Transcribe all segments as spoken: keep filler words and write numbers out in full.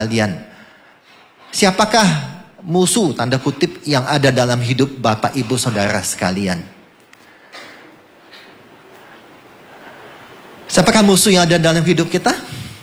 kalian. Siapakah musuh tanda kutip yang ada dalam hidup Bapak Ibu Saudara sekalian? Siapakah musuh yang ada dalam hidup kita?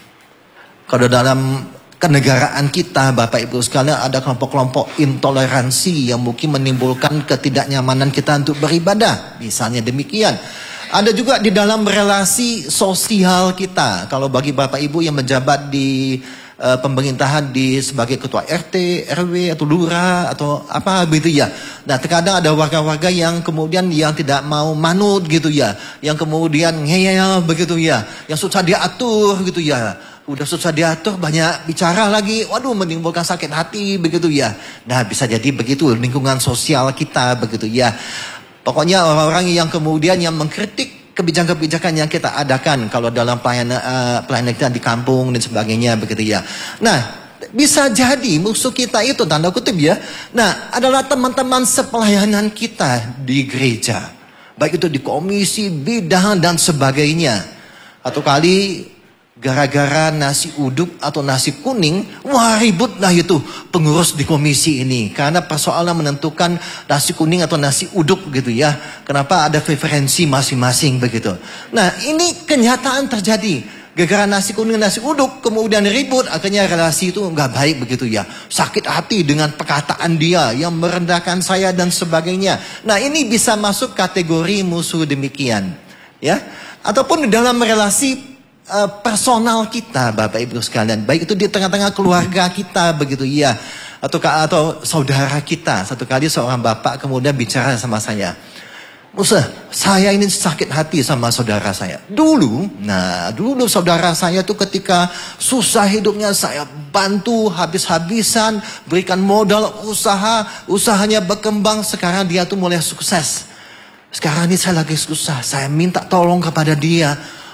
Kalau dalam kenegaraan kita, Bapak Ibu sekalian, ada kelompok-kelompok intoleransi yang mungkin menimbulkan ketidaknyamanan kita untuk beribadah. Misalnya demikian. Ada juga di dalam relasi sosial kita. Kalau bagi Bapak Ibu yang menjabat di uh, pemerintahan di sebagai ketua R T, R W atau lurah atau apa begitu ya. Nah, terkadang ada warga-warga yang kemudian yang tidak mau manut gitu ya. Yang kemudian ngeyel begitu ya. Yang susah diatur gitu ya. Udah susah diatur, banyak bicara lagi. Waduh, menimbulkan sakit hati begitu ya. Nah, bisa jadi begitu lingkungan sosial kita begitu ya. Pokoknya orang-orang yang kemudian yang mengkritik kebijakan-kebijakan yang kita adakan. Kalau dalam pelayanan, uh, pelayanan kita di kampung dan sebagainya begitu ya. Nah, bisa jadi musuh kita itu tanda kutip ya. Nah, adalah teman-teman sepelayanan kita di gereja. Baik itu di komisi, bidang dan sebagainya. Atau kali gara-gara nasi uduk atau nasi kuning, wah ribut lah itu pengurus di komisi ini. Karena persoalan menentukan nasi kuning atau nasi uduk gitu ya. Kenapa ada preferensi masing-masing begitu. Nah, ini kenyataan terjadi. Gara-gara nasi kuning, nasi uduk, kemudian ribut, akhirnya relasi itu nggak baik begitu ya. Sakit hati dengan perkataan dia yang merendahkan saya dan sebagainya. Nah, ini bisa masuk kategori musuh demikian. Ya, ataupun di dalam relasi Uh, personal kita, Bapak Ibu sekalian, baik itu di tengah-tengah keluarga kita begitu ya, atau atau saudara kita. Satu kali seorang bapak kemudian bicara sama saya, Musa, saya ini sakit hati sama saudara saya. Dulu, nah dulu saudara saya tuh ketika susah hidupnya saya bantu habis-habisan, berikan modal usaha, usahanya berkembang, sekarang dia tuh mulai sukses. Sekarang ini saya lagi susah, saya minta tolong kepada dia.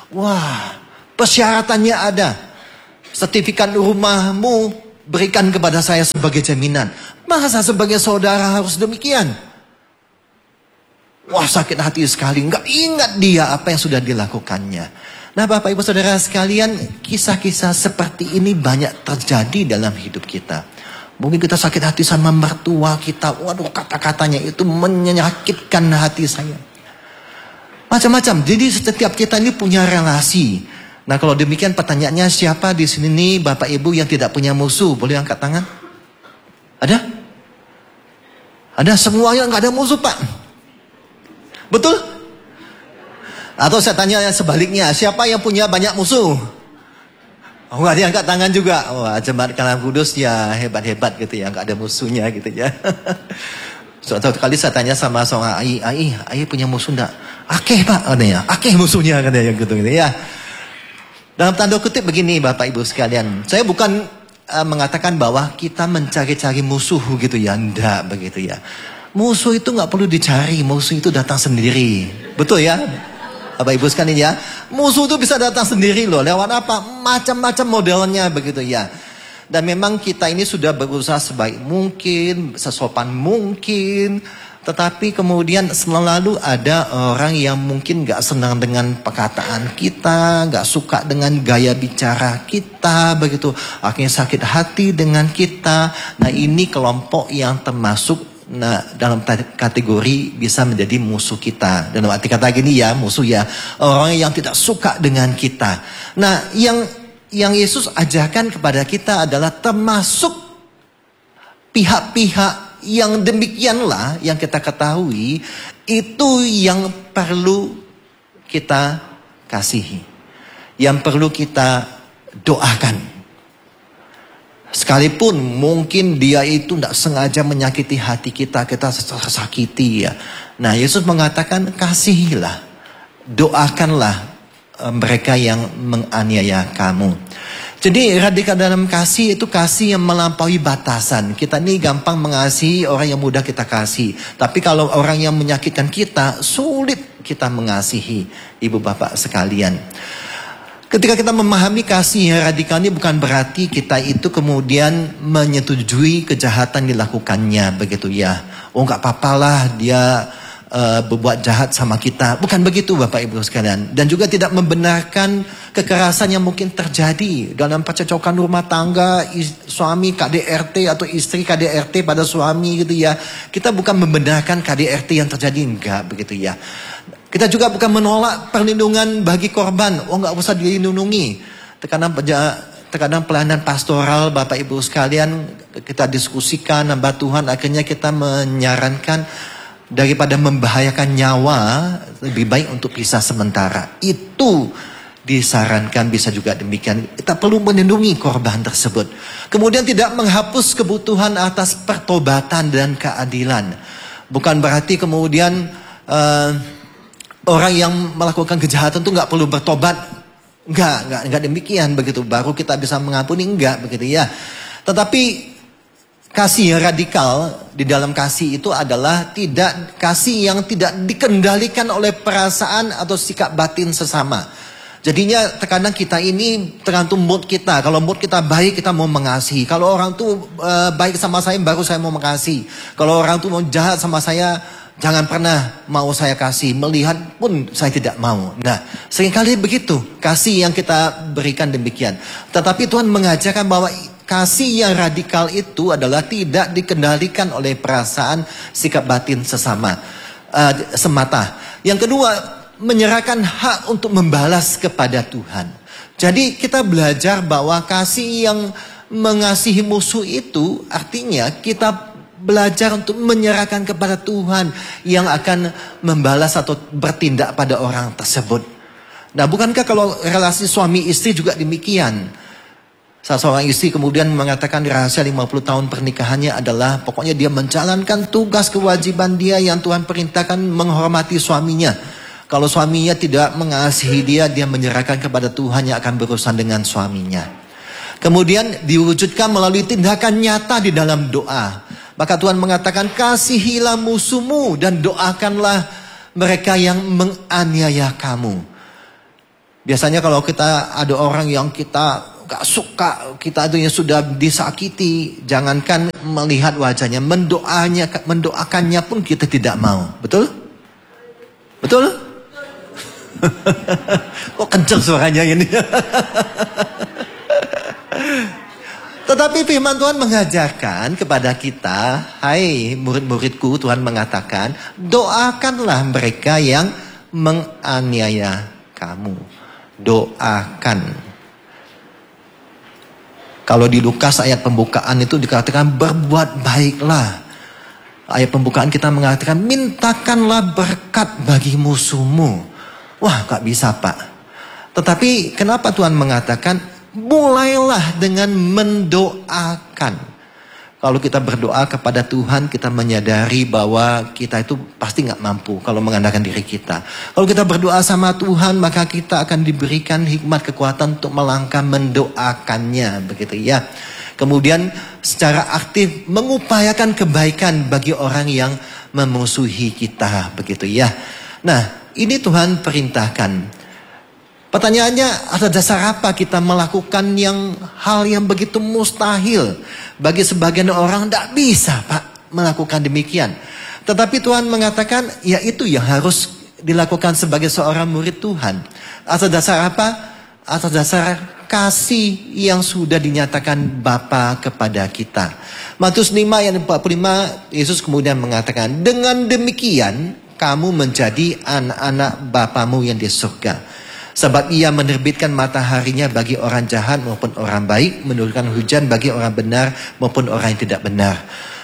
Wah, persyaratannya ada. Sertifikat rumahmu berikan kepada saya sebagai jaminan. Masa sebagai saudara harus demikian? Wah, sakit hati sekali. Nggak ingat dia apa yang sudah dilakukannya. Nah, Bapak Ibu Saudara sekalian, kisah-kisah seperti ini banyak terjadi dalam hidup kita. Mungkin kita sakit hati sama mertua kita. Waduh, kata-katanya itu menyakitkan hati saya. Macam-macam. Jadi setiap kita ini punya relasi. Nah, kalau demikian pertanyaannya, siapa di sini nih Bapak Ibu yang tidak punya musuh? Boleh angkat tangan? Ada? Ada, semuanya nggak ada musuh, Pak. Betul? Atau saya tanya yang sebaliknya, siapa yang punya banyak musuh? Oh, nggak ada yang angkat tangan juga. Wah, jemaat Kalam Kudus ya hebat-hebat gitu ya, nggak ada musuhnya gitu ya. Suatu kali saya tanya sama seorang ai, ai, ai punya musuh enggak? Akeh, Pak, katanya. Akeh musuhnya katanya gitu gitu ya. Dalam tanda kutip begini Bapak Ibu sekalian, saya bukan uh, mengatakan bahwa kita mencari-cari musuh gitu ya, enggak begitu ya. Musuh itu nggak perlu dicari, musuh itu datang sendiri, betul ya, Bapak Ibu sekalian ya. Musuh itu bisa datang sendiri loh, lewat apa? Macam-macam modelnya begitu ya. Dan memang kita ini sudah berusaha sebaik mungkin, sesopan mungkin. Tetapi kemudian selalu ada orang yang mungkin gak senang dengan perkataan kita, gak suka dengan gaya bicara kita, begitu. Akhirnya sakit hati dengan kita. Nah, ini kelompok yang termasuk nah, dalam kategori bisa menjadi musuh kita. Dalam arti kata gini ya, musuh ya, orang yang tidak suka dengan kita. Nah, yang yang Yesus ajarkan kepada kita adalah termasuk pihak-pihak yang demikianlah yang kita ketahui, itu yang perlu kita kasihi, yang perlu kita doakan. Sekalipun mungkin dia itu tidak sengaja menyakiti hati kita, kita sakiti ya. Nah, Yesus mengatakan kasihilah, doakanlah mereka yang menganiaya kamu. Jadi radikal dalam kasih itu kasih yang melampaui batasan. Kita ini gampang mengasihi orang yang mudah kita kasih. Tapi kalau orang yang menyakitkan kita, sulit kita mengasihi, ibu bapak sekalian. Ketika kita memahami kasih yang radikal ini bukan berarti kita itu kemudian menyetujui kejahatan dilakukannya begitu ya. Oh, nggak apa-apalah dia uh, berbuat jahat sama kita. Bukan begitu Bapak Ibu sekalian. Dan juga tidak membenarkan kekerasan yang mungkin terjadi dalam percecokan rumah tangga, is, suami K D R T atau istri K D R T pada suami gitu ya. Kita bukan membenarkan K D R T yang terjadi, enggak begitu ya. Kita juga bukan menolak perlindungan bagi korban. Oh, enggak usah dilindungi. Tekanan Terkadang pelayanan pastoral Bapak Ibu sekalian kita diskusikan hamba Tuhan, akhirnya kita menyarankan daripada membahayakan nyawa lebih baik untuk pisah sementara. Itu disarankan, bisa juga demikian. Kita perlu melindungi korban tersebut. Kemudian tidak menghapus kebutuhan atas pertobatan dan keadilan. Bukan berarti kemudian uh, orang yang melakukan kejahatan itu nggak perlu bertobat. Enggak, enggak, enggak demikian begitu. Baru kita bisa mengampuni, enggak begitu ya. Tetapi kasih yang radikal di dalam kasih itu adalah tidak kasih yang tidak dikendalikan oleh perasaan atau sikap batin sesama. Jadinya terkadang kita ini tergantung mood kita. Kalau mood kita baik, kita mau mengasihi. Kalau orang tuh uh, baik sama saya, baru saya mau mengasihi. Kalau orang tuh mau jahat sama saya, jangan pernah mau saya kasih. Melihat pun saya tidak mau. Nah, seringkali begitu. Kasih yang kita berikan demikian. Tetapi Tuhan mengajarkan bahwa kasih yang radikal itu adalah tidak dikendalikan oleh perasaan sikap batin sesama. Uh, semata. Yang kedua, menyerahkan hak untuk membalas kepada Tuhan. Jadi kita belajar bahwa kasih yang mengasihi musuh itu artinya kita belajar untuk menyerahkan kepada Tuhan yang akan membalas atau bertindak pada orang tersebut. Nah, bukankah kalau relasi suami istri juga demikian? Salah seorang istri kemudian mengatakan rahasia lima puluh tahun pernikahannya adalah pokoknya dia menjalankan tugas kewajiban dia yang Tuhan perintahkan, menghormati suaminya. Kalau suaminya tidak mengasihi dia, dia menyerahkan kepada Tuhan yang akan berurusan dengan suaminya. Kemudian diwujudkan melalui tindakan nyata di dalam doa. Maka Tuhan mengatakan, kasihilah musuhmu dan doakanlah mereka yang menganiaya kamu. Biasanya kalau kita ada orang yang kita gak suka, kita itu yang sudah disakiti, jangankan melihat wajahnya, mendoanya, mendoakannya pun kita tidak mau. Betul? Betul? Kok kenceng suaranya ini? Tetapi firman Tuhan mengajarkan kepada kita, hai murid-muridku, Tuhan mengatakan, doakanlah mereka yang menganiaya kamu. Doakan. Kalau di Lukas ayat pembukaan itu dikatakan berbuat baiklah. Ayat pembukaan kita mengatakan mintakanlah berkat bagi musuhmu. Wah, gak bisa Pak. Tetapi kenapa Tuhan mengatakan mulailah dengan mendoakan. Kalau kita berdoa kepada Tuhan, kita menyadari bahwa kita itu pasti gak mampu kalau mengandalkan diri kita. Kalau kita berdoa sama Tuhan, maka kita akan diberikan hikmat kekuatan untuk melangkah mendoakannya. Begitu ya. Kemudian secara aktif mengupayakan kebaikan bagi orang yang memusuhi kita. Begitu ya. Nah, ini Tuhan perintahkan. Pertanyaannya, atas dasar apa kita melakukan yang hal yang begitu mustahil? Bagi sebagian orang tidak bisa Pak melakukan demikian. Tetapi Tuhan mengatakan, ya itu yang harus dilakukan sebagai seorang murid Tuhan. Atas dasar apa? Atas dasar kasih yang sudah dinyatakan Bapa kepada kita. Matius lima ayat empat puluh lima, Yesus kemudian mengatakan, dengan demikian kamu menjadi anak-anak Bapamu yang di surga. Sebab ia menerbitkan mataharinya bagi orang jahat maupun orang baik, menurunkan hujan bagi orang benar maupun orang yang tidak benar.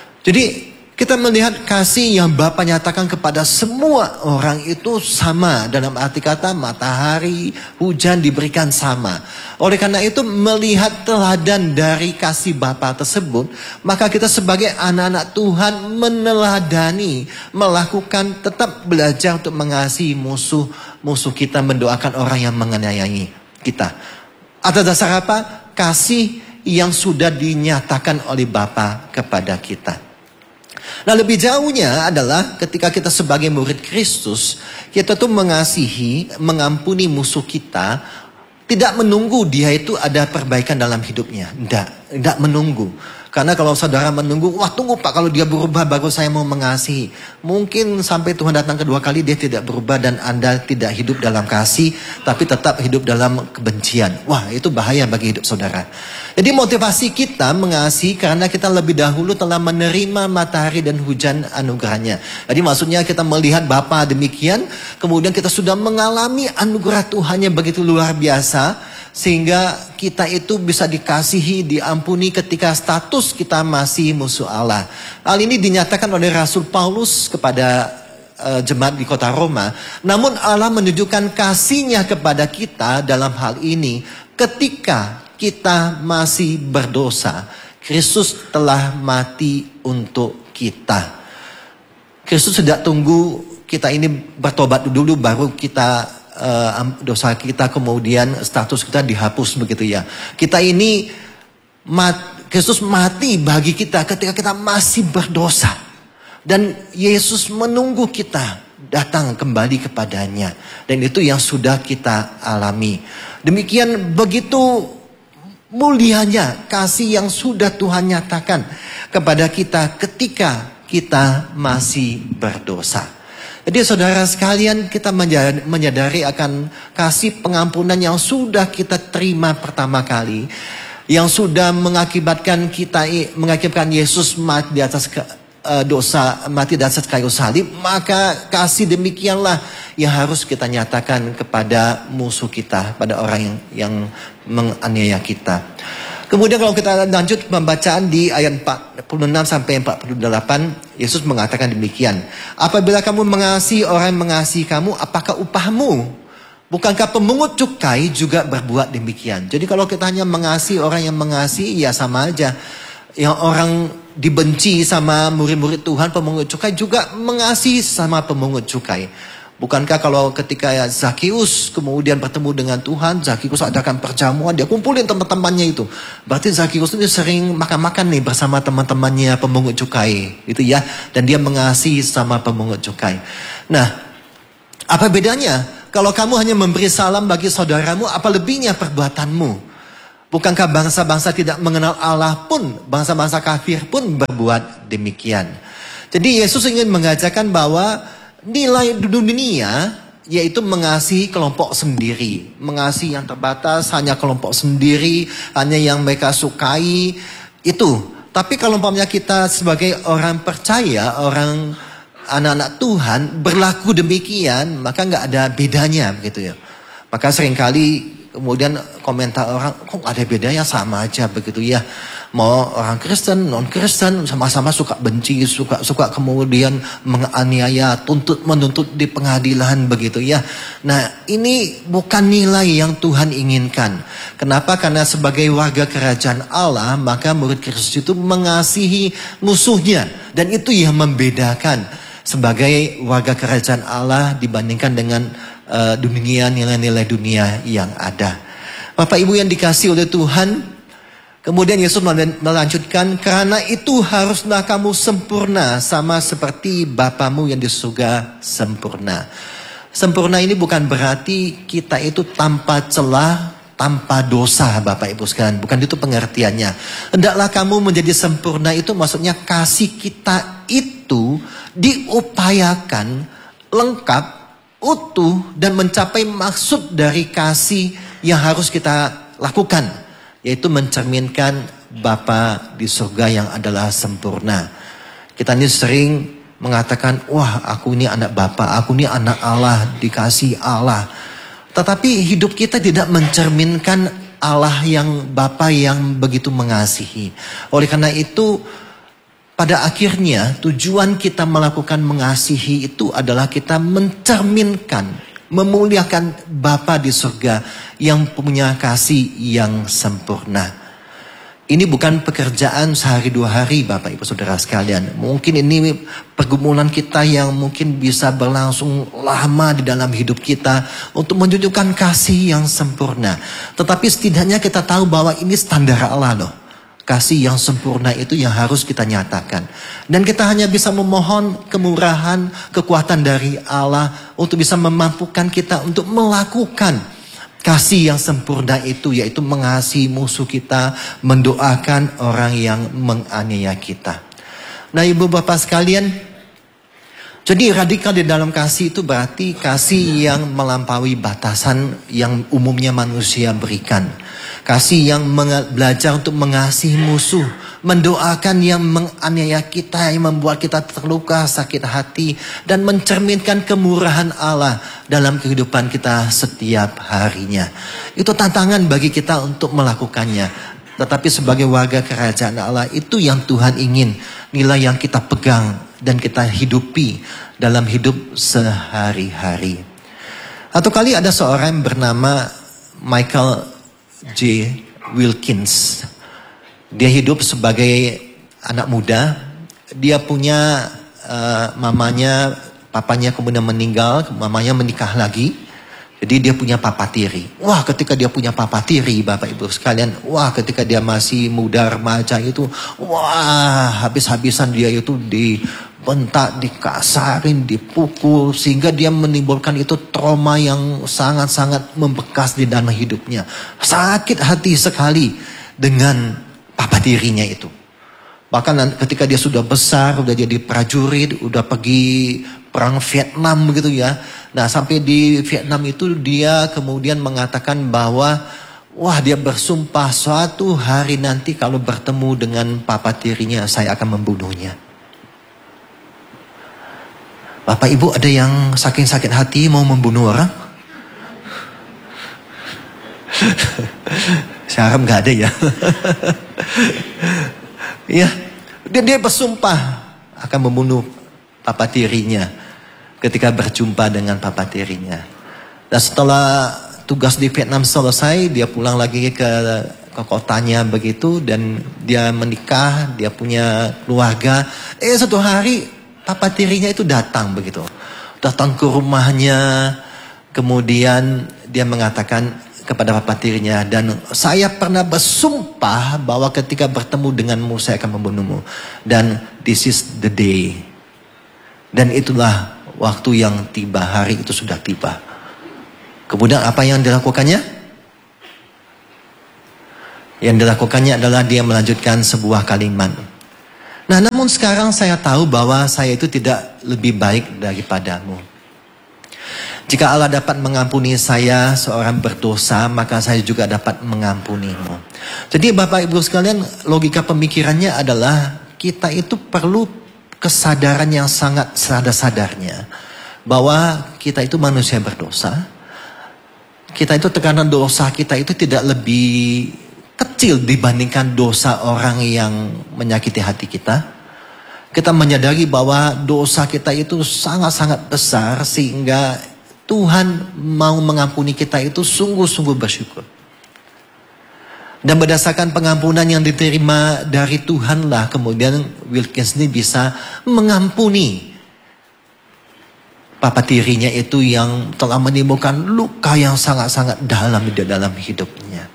Jadi kita melihat kasih yang Bapa nyatakan kepada semua orang itu sama. Dalam arti kata matahari, hujan diberikan sama. Oleh karena itu melihat teladan dari kasih Bapa tersebut, maka kita sebagai anak-anak Tuhan meneladani, melakukan, tetap belajar untuk mengasihi musuh-musuh kita, mendoakan orang yang menganiaya kita. Atas dasar apa? Kasih yang sudah dinyatakan oleh Bapa kepada kita. Nah, lebih jauhnya adalah ketika kita sebagai murid Kristus, kita tuh mengasihi, mengampuni musuh kita, tidak menunggu dia itu ada perbaikan dalam hidupnya. Tidak, tidak menunggu. Karena kalau saudara menunggu, wah tunggu Pak, kalau dia berubah baru saya mau mengasihi. Mungkin sampai Tuhan datang kedua kali dia tidak berubah dan Anda tidak hidup dalam kasih, tapi tetap hidup dalam kebencian. Wah, itu bahaya bagi hidup saudara. Jadi motivasi kita mengasihi karena kita lebih dahulu telah menerima matahari dan hujan anugerahnya. Jadi maksudnya kita melihat Bapa demikian, kemudian kita sudah mengalami anugerah Tuhannya begitu luar biasa. Sehingga kita itu bisa dikasihi, diampuni ketika status kita masih musuh Allah. Hal ini dinyatakan oleh Rasul Paulus kepada uh, jemaat di kota Roma. Namun Allah menunjukkan kasih-Nya kepada kita dalam hal ini ketika kita masih berdosa. Kristus telah mati untuk kita. Kristus tidak tunggu kita ini bertobat dulu baru kita Uh, dosa kita kemudian status kita dihapus begitu ya. Kita ini mat, Kristus mati bagi kita ketika kita masih berdosa. Dan Yesus menunggu kita datang kembali kepadanya. Dan itu yang sudah kita alami. Demikian begitu mulianya kasih yang sudah Tuhan nyatakan kepada kita ketika kita masih berdosa. Jadi saudara sekalian, kita menyadari akan kasih pengampunan yang sudah kita terima pertama kali, yang sudah mengakibatkan kita mengakibatkan Yesus mati di atas uh, dosa, mati di atas kayu salib, maka kasih demikianlah yang harus kita nyatakan kepada musuh kita, pada orang yang, yang menganiaya kita. Kemudian kalau kita lanjut pembacaan di ayat empat puluh enam sampai empat puluh delapan, Yesus mengatakan demikian. Apabila kamu mengasihi orang yang mengasihi kamu, apakah upahmu? Bukankah pemungut cukai juga berbuat demikian? Jadi kalau kita hanya mengasihi orang yang mengasihi, ya sama aja. Yang orang dibenci sama murid-murid Tuhan, pemungut cukai juga mengasihi sama pemungut cukai. Bukankah kalau ketika ya Zakheus kemudian bertemu dengan Tuhan, Zakheus adakan perjamuan, dia kumpulin teman-temannya itu. Berarti Zakheus itu sering makan-makan nih bersama teman-temannya pemungut cukai, gitu ya. Dan dia mengasihi sama pemungut cukai. Nah, apa bedanya? Kalau kamu hanya memberi salam bagi saudaramu, apa lebihnya perbuatanmu? Bukankah bangsa-bangsa tidak mengenal Allah pun, bangsa-bangsa kafir pun berbuat demikian? Jadi Yesus ingin mengajarkan bahwa nilai dunia yaitu mengasihi kelompok sendiri. Mengasihi yang terbatas, hanya kelompok sendiri, hanya yang mereka sukai, itu. Tapi kalau umpamanya kita sebagai orang percaya, orang anak-anak Tuhan berlaku demikian, maka nggak ada bedanya begitu ya. Maka seringkali kemudian komentar orang, kok ada bedanya, sama aja begitu ya. Mau orang Kristen, non Kristen, sama-sama suka benci, suka suka kemudian menganiaya, tuntut menuntut di pengadilan begitu ya. Nah, ini bukan nilai yang Tuhan inginkan. Kenapa? Karena sebagai warga kerajaan Allah, maka murid Kristus itu mengasihi musuhnya, dan itu yang membedakan sebagai warga kerajaan Allah dibandingkan dengan uh, dunia, nilai-nilai dunia yang ada. Bapak Ibu yang dikasihi oleh Tuhan, kemudian Yesus melanjutkan, karena itu haruslah kamu sempurna sama seperti Bapamu yang di surga sempurna. Sempurna ini bukan berarti kita itu tanpa celah, tanpa dosa Bapak Ibu sekalian. Bukan itu pengertiannya. Hendaklah kamu menjadi sempurna itu maksudnya kasih kita itu diupayakan lengkap, utuh, dan mencapai maksud dari kasih yang harus kita lakukan, yaitu mencerminkan Bapa di surga yang adalah sempurna. Kita ini sering mengatakan, wah aku ini anak Bapa, aku ini anak Allah, dikasih Allah. Tetapi hidup kita tidak mencerminkan Allah yang Bapa yang begitu mengasihi. Oleh karena itu, pada akhirnya tujuan kita melakukan mengasihi itu adalah kita mencerminkan, memuliakan Bapa di surga yang punya kasih yang sempurna. Ini bukan pekerjaan sehari dua hari Bapak Ibu Saudara sekalian. Mungkin ini pergumulan kita yang mungkin bisa berlangsung lama di dalam hidup kita untuk menunjukkan kasih yang sempurna. Tetapi setidaknya kita tahu bahwa ini standar Allah loh. Kasih yang sempurna itu yang harus kita nyatakan. Dan kita hanya bisa memohon kemurahan, kekuatan dari Allah untuk bisa memampukan kita untuk melakukan Kasih yang sempurna itu yaitu mengasihi musuh kita, mendoakan orang yang menganiaya kita. Nah ibu bapak sekalian, jadi radikal di dalam kasih itu berarti kasih yang melampaui batasan yang umumnya manusia berikan. Kasih yang belajar untuk mengasihi musuh, mendoakan yang menganiaya kita, yang membuat kita terluka, sakit hati, dan mencerminkan kemurahan Allah dalam kehidupan kita setiap harinya. Itu tantangan bagi kita untuk melakukannya. Tetapi sebagai warga kerajaan Allah, itu yang Tuhan ingin, nilai yang kita pegang dan kita hidupi dalam hidup sehari-hari. Atau kali ada seorang yang bernama Michael J. Wilkins. Dia hidup sebagai anak muda. Dia punya uh, mamanya, papanya kemudian meninggal, mamanya menikah lagi. Jadi dia punya papa tiri. Wah, ketika dia punya papa tiri, Bapak Ibu sekalian, wah ketika dia masih muda remaja itu, wah habis-habisan dia itu dibentak, dikasarin, dipukul, sehingga dia menimbulkan itu trauma yang sangat-sangat membekas di dalam hidupnya. Sakit hati sekali dengan papa tirinya itu. Bahkan ketika dia sudah besar, udah jadi prajurit, udah pergi perang Vietnam gitu ya. Nah sampai di Vietnam itu dia kemudian mengatakan bahwa wah dia bersumpah suatu hari nanti kalau bertemu dengan papa tirinya saya akan membunuhnya. Bapak ibu ada yang saking sakit hati mau membunuh orang? Saya harap gak ada ya. Iya, dia, dia bersumpah akan membunuh papa tirinya ketika berjumpa dengan papa tirinya. Dan setelah tugas di Vietnam selesai, dia pulang lagi ke, ke kotanya begitu. Dan dia menikah, dia punya keluarga. Eh satu hari papa tirinya itu datang begitu. Datang ke rumahnya. Kemudian dia mengatakan kepada papa tirinya, dan saya pernah bersumpah bahwa ketika bertemu denganmu saya akan membunuhmu. Dan this is the day. Dan itulah waktu yang tiba, hari itu sudah tiba. Kemudian apa yang dilakukannya? Yang dilakukannya adalah dia melanjutkan sebuah kalimat. Nah namun sekarang saya tahu bahwa saya itu tidak lebih baik daripadamu. Jika Allah dapat mengampuni saya seorang berdosa, maka saya juga dapat mengampunimu. Jadi Bapak Ibu sekalian, logika pemikirannya adalah kita itu perlu kesadaran yang sangat sadar-sadarnya bahwa kita itu manusia berdosa. Kita itu tekanan dosa kita itu tidak lebih kecil dibandingkan dosa orang yang menyakiti hati kita. Kita menyadari bahwa dosa kita itu sangat-sangat besar sehingga Tuhan mau mengampuni kita itu sungguh-sungguh bersyukur. Dan berdasarkan pengampunan yang diterima dari Tuhan lah kemudian Wilkins ini bisa mengampuni papa tirinya itu yang telah menimbulkan luka yang sangat-sangat dalam di dalam hidupnya.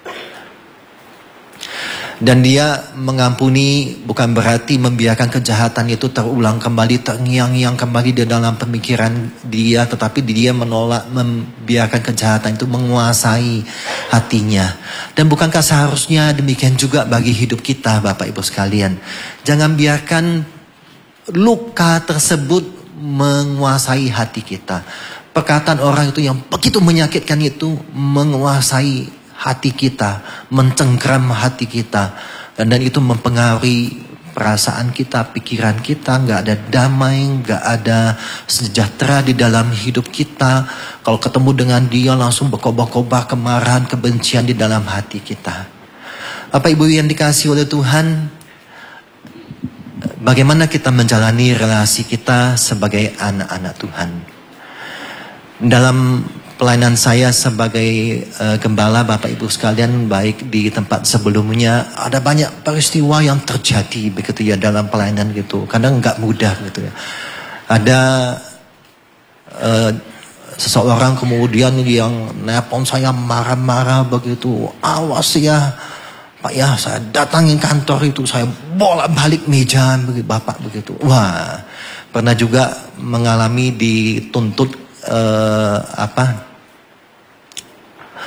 Dan dia mengampuni bukan berarti membiarkan kejahatan itu terulang kembali, terngiang-ngiang kembali di dalam pemikiran dia. Tetapi dia menolak membiarkan kejahatan itu menguasai hatinya. Dan bukankah seharusnya demikian juga bagi hidup kita Bapak Ibu sekalian. Jangan biarkan luka tersebut menguasai hati kita. Perkataan orang itu yang begitu menyakitkan itu menguasai hati kita, mencengkram hati kita, dan, dan itu mempengaruhi perasaan kita, pikiran kita, nggak ada damai, nggak ada sejahtera di dalam hidup kita. Kalau ketemu dengan dia langsung berkobar-kobar kemarahan, kebencian di dalam hati kita. Bapak Ibu yang dikasihi oleh Tuhan, bagaimana kita menjalani relasi kita sebagai anak-anak Tuhan? Dalam pelayanan saya sebagai uh, gembala Bapak Ibu sekalian, baik di tempat sebelumnya, ada banyak peristiwa yang terjadi begitu ya dalam pelayanan gitu. Kadang nggak mudah gitu ya. Ada uh, seseorang kemudian yang nelpon saya marah-marah begitu. Awas ya Pak ya, saya datangin kantor itu, saya bolak-balik meja begitu, Bapak begitu. Wah, pernah juga mengalami dituntut Uh, apa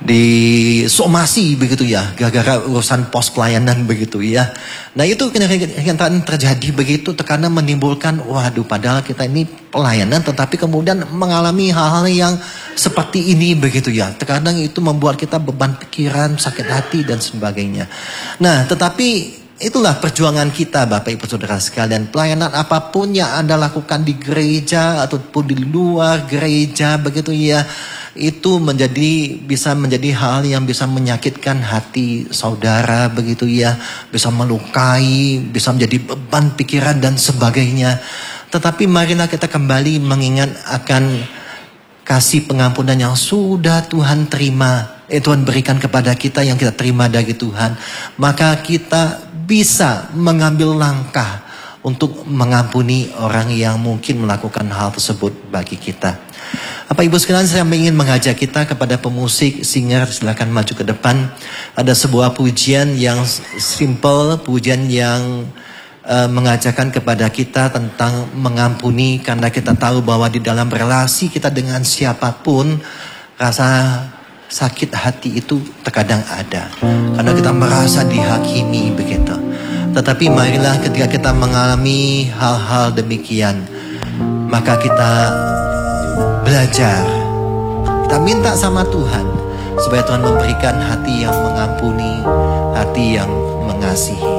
disomasi begitu ya, gara-gara urusan pos pelayanan begitu ya. Nah itu kenyataan terjadi begitu, tekanan menimbulkan, waduh padahal kita ini pelayanan tetapi kemudian mengalami hal-hal yang seperti ini begitu ya. Terkadang itu membuat kita beban pikiran, sakit hati dan sebagainya. Nah tetapi itulah perjuangan kita Bapak Ibu Saudara sekalian. Pelayanan apapun yang Anda lakukan di gereja ataupun di luar gereja begitu ya, itu menjadi bisa menjadi hal yang bisa menyakitkan hati saudara begitu ya, bisa melukai, bisa menjadi beban pikiran dan sebagainya. Tetapi marilah kita kembali mengingat akan kasih pengampunan yang sudah Tuhan terima, eh, Tuhan berikan kepada kita, yang kita terima dari Tuhan. Maka kita bisa mengambil langkah untuk mengampuni orang yang mungkin melakukan hal tersebut bagi kita. Bapak Ibu sekalian, saya ingin mengajak kita kepada pemusik, singer, silakan maju ke depan. Ada sebuah pujian yang simple, pujian yang uh, mengajarkan kepada kita tentang mengampuni, karena kita tahu bahwa di dalam relasi kita dengan siapapun, rasa sakit hati itu terkadang ada, karena kita merasa dihakimi begitu. Tetapi marilah ketika kita mengalami hal-hal demikian, maka kita belajar, kita minta sama Tuhan supaya Tuhan memberikan hati yang mengampuni, hati yang mengasihi.